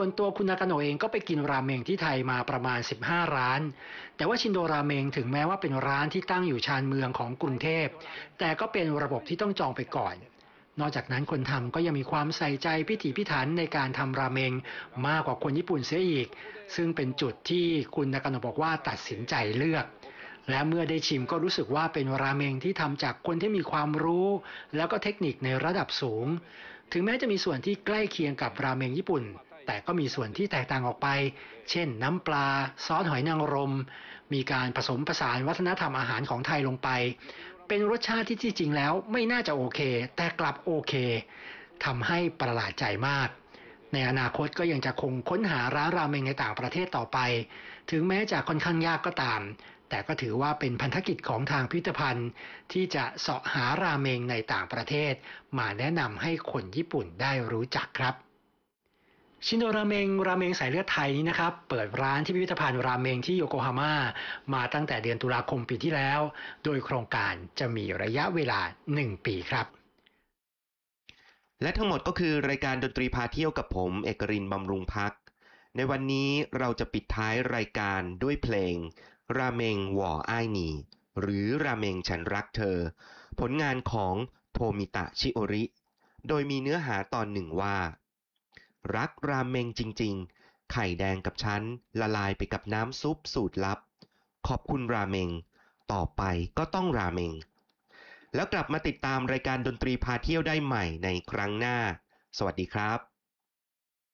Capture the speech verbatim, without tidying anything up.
ส่วนตัวคุณนากาโนะเองก็ไปกินราเมงที่ไทยมาประมาณสิบห้าร้านแต่ว่าชินโดราเมงถึงแม้ว่าเป็นร้านที่ตั้งอยู่ชานเมืองของกรุงเทพแต่ก็เป็นระบบที่ต้องจองไปก่อนนอกจากนั้นคนทำก็ยังมีความใส่ใจพิถีพิถันในการทำราเมงมากกว่าคนญี่ปุ่นเสียอีกซึ่งเป็นจุดที่คุณนากาโนะบอกว่าตัดสินใจเลือกและเมื่อได้ชิมก็รู้สึกว่าเป็นราเมงที่ทำจากคนที่มีความรู้แล้วก็เทคนิคในระดับสูงถึงแม้จะมีส่วนที่ใกล้เคียงกับราเมงญี่ปุ่นแต่ก็มีส่วนที่แตกต่างออกไปเช่นน้ำปลาซอสหอยนางรมมีการผสมผสานวัฒนธรรมอาหารของไทยลงไปเป็นรสชาติที่ที่จริงแล้วไม่น่าจะโอเคแต่กลับโอเคทำให้ประหลาดใจมากในอนาคตก็ยังจะคงค้นหาร้านราเมงในต่างประเทศต่อไปถึงแม้จะค่อนข้างยากก็ตามแต่ก็ถือว่าเป็นพันธกิจของทางพิพิธภัณฑ์ที่จะเสาะหาราเมงในต่างประเทศมาแนะนำให้คนญี่ปุ่นได้รู้จักครับชินโดราเมงราเมงสายเลือดไทยนี้นะครับเปิดร้านที่พิพิธภัณฑ์ราเมงที่โยโกฮาม่ามาตั้งแต่เดือนตุลาคมปีที่แล้วโดยโครงการจะมีระยะเวลาหนึ่งปีครับและทั้งหมดก็คือรายการดนตรีพาเที่ยวกับผมเอกรินทร์บำรุงพักในวันนี้เราจะปิดท้ายรายการด้วยเพลงราเมงหว่ออ้ายหนีหรือราเมงฉันรักเธอผลงานของโทมิตะชิโอริโดยมีเนื้อหาตอนหนึ่งว่ารักราเมงจริงๆไข่แดงกับฉันละลายไปกับน้ำซุปสูตรลับขอบคุณราเมงต่อไปก็ต้องราเมงแล้วกลับมาติดตามรายการดนตรีพาเที่ยวได้ใหม่ในครั้งหน้าสวัสดีครับ